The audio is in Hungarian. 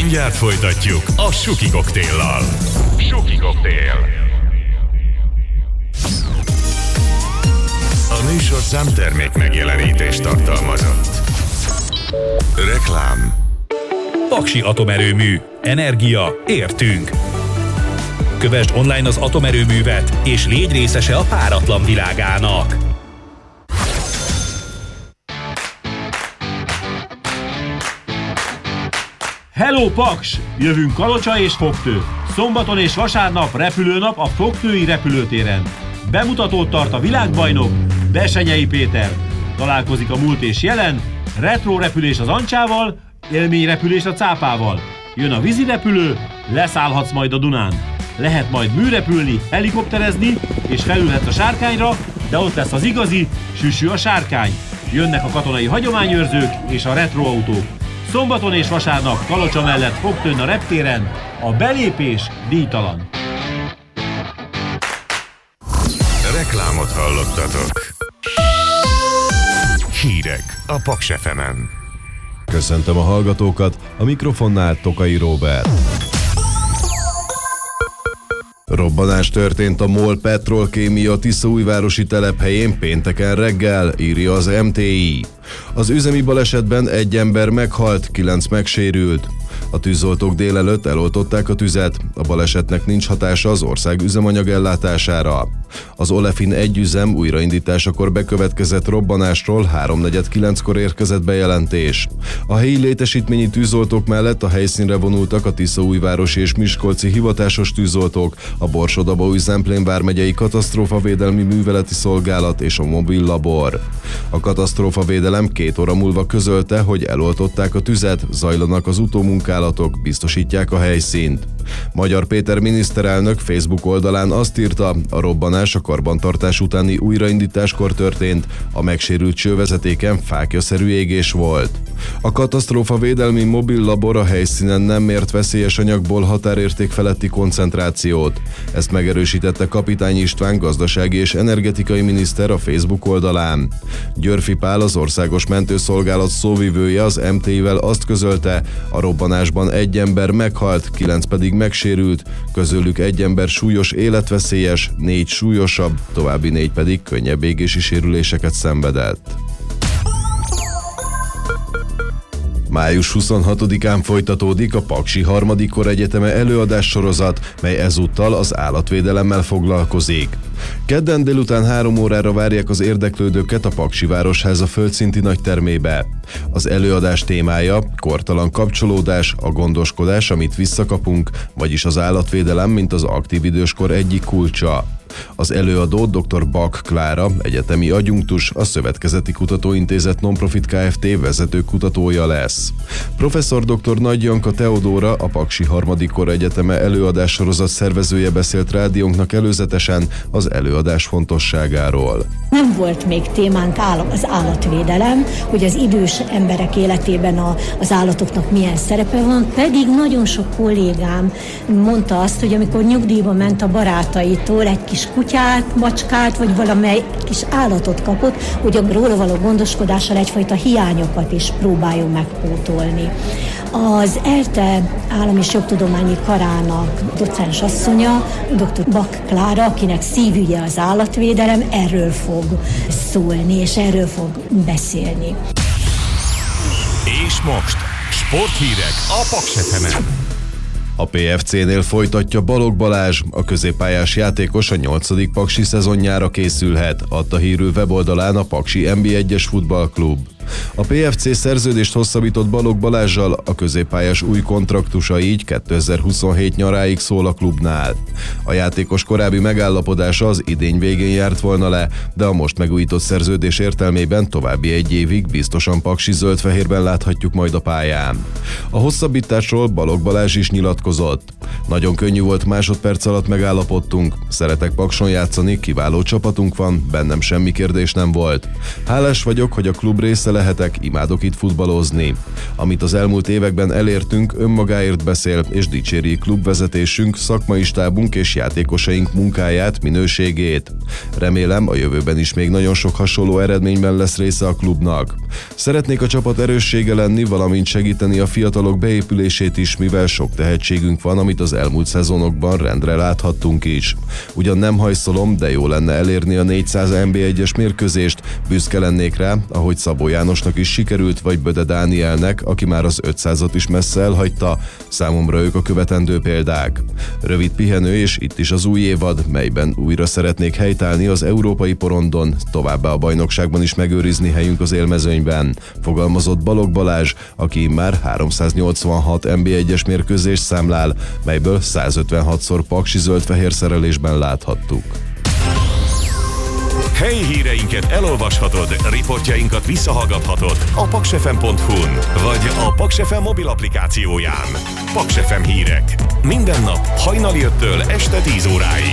Mindjárt folytatjuk a Suki Koktéllal. Suki Koktél. A műsor számtermék megjelenítést tartalmazott. Reklám. Paksi Atomerőmű. Energia. Értünk. Kövesd online az atomerőművet, és légy részese a páratlan világának. Hello Paks! Jövünk Kalocsa és Fogtő. Szombaton és vasárnap repülőnap a Fogtői repülőtéren. Bemutatót tart a világbajnok, Besenyei Péter. Találkozik a múlt és jelen, retro repülés az Ancsával, élményrepülés a Cápával. Jön a vízirepülő, leszállhatsz majd a Dunán. Lehet majd műrepülni, helikopterezni, és felülhetsz a Sárkányra, de ott lesz az igazi, Süsű a Sárkány. Jönnek a katonai hagyományőrzők és a retroautók. Szombaton és vasárnap Kalocsa mellett Fogtőn a reptéren, a belépés díjtalan. Reklámot hallottatok. Hírek a Paks FM-en. Köszöntöm a hallgatókat, a mikrofonnál Tokai Róbert. Robbanás történt a MOL Petrolkémia tiszaújvárosi telephelyén pénteken reggel, írja az MTI. Az üzemi balesetben egy ember meghalt, 9 megsérült. A tűzoltók délelőtt eloltották a tüzet, a balesetnek nincs hatása az ország üzemanyag ellátására. Az Olefin 1 üzem újraindításakor bekövetkezett robbanásról 3:49-kor érkezett bejelentés. A helyi létesítményi tűzoltók mellett a helyszínre vonultak a tiszaújvárosi és miskolci hivatásos tűzoltók, a Borsod-Abaúj-Zemplén vármegyei katasztrófavédelmi műveleti szolgálat és a mobil labor. A katasztrófavédelem 2 óra múlva közölte, hogy eloltották a tüzet, zajlanak az utómunkálatok, biztosítják a helyszínt. Magyar Péter miniszterelnök Facebook oldalán azt írta, a robbanás a karbantartás utáni újraindításkor történt, a megsérült csővezetéken fákjaszerű égés volt. A katasztrófavédelmi mobil labor a helyszínen nem mért veszélyes anyagból határérték feletti koncentrációt. Ezt megerősítette Kapitány István gazdasági és energetikai miniszter a Facebook oldalán. Györfi Pál, az Országos Mentőszolgálat szóvivője az MT-vel azt közölte, a robbanásban egy ember meghalt, 9 pedig megsérült, közülük egy ember súlyos életveszélyes, 4 súlyosabb, további 4 pedig könnyebb égési sérüléseket szenvedett. Május 26-án folytatódik a Paksi Harmadik Koregyetemei előadássorozat, mely ezúttal az állatvédelemmel foglalkozik. Kedden délután 3 órára várják az érdeklődőket a Paksi Városháza földszinti nagytermébe. Az előadás témája kortalan kapcsolódás, a gondoskodás, amit visszakapunk, vagyis az állatvédelem, mint az aktív időskor egyik kulcsa. Az előadó dr. Bak Klára, egyetemi adjunktus, a Szövetkezeti Kutatóintézet Nonprofit Kft. Vezető kutatója lesz. Professzor dr. Nagy Janka Teodóra, a Paksi Harmadik Koregyetemei előadássorozat szervezője beszélt rádiónknak előzetesen az előadás fontosságáról. Nem volt még témánk az állatvédelem, hogy az idős emberek életében az állatoknak milyen szerepe van, pedig nagyon sok kollégám mondta azt, hogy amikor nyugdíjba ment a barátaitól egy kis kutyát, macskát, vagy valamely kis állatot kapott, hogy a róla való gondoskodással egyfajta hiányokat is próbáljon megpótolni. Az ELTE Állam- és Jogtudományi Karának docens asszonya, dr. Bak Klára, akinek szívügye az állatvédelem, erről fog szólni, és erről fog beszélni. És most sporthírek a Paks FM-en. A PFC-nél folytatja Balogh Balázs, a középpályás játékos a 8. paksi szezonjára készülhet, adta hírül weboldalán a Paksi NB1-es futballklub. A PFC szerződést hosszabbított Balogh Balázssal, a középpályás új kontraktusa így 2027 nyaráig szól a klubnál. A játékos korábbi megállapodása az idény végén járt volna le, de a most megújított szerződés értelmében további 1 évig biztosan paksi zöld-fehérben láthatjuk majd a pályán. A hosszabbításról Balogh Balázs is nyilatkozott. Nagyon könnyű volt, másodperc alatt megállapodtunk. Szeretek Pakson játszani, kiváló csapatunk van, bennem semmi kérdés nem volt. Hálás vagyok, hogy a klub része lehetek, imádok itt futballozni. Amit az elmúlt években elértünk, önmagáért beszél, és dicséri klubvezetésünk, szakmai stábunk és játékosaink munkáját, minőségét. Remélem, a jövőben is még nagyon sok hasonló eredményben lesz része a klubnak. Szeretnék a csapat erőssége lenni, valamint segíteni a fiatalok beépülését is, mivel sok tehetségünk van, amit az elmúlt szezonokban rendre láthattunk is. Ugyan nem hajszolom, de jó lenne elérni a 400 NB1-es mérkőzést, büszke lennék rá, ahogy Szabó Jánosnak is sikerült, vagy Böde Dánielnek, aki már az 500-at is messze elhagyta, számomra ők a követendő példák. Rövid pihenő és itt is az új évad, melyben újra szeretnék helytállni az európai porondon, továbbá a bajnokságban is megőrizni helyünk az élmezőnyben, fogalmazott Balogh Balázs, aki már 386 NB1-es mérkőzést számlál, melyből 156-szor paksi zöld-fehér szerelésben láthattuk. Helyi híreinket elolvashatod, riportjainkat visszahallgathatod a paksfm.hu-n, vagy a Paks FM mobil applikációján. Paks FM hírek. Minden nap hajnali 5-től este 10 óráig.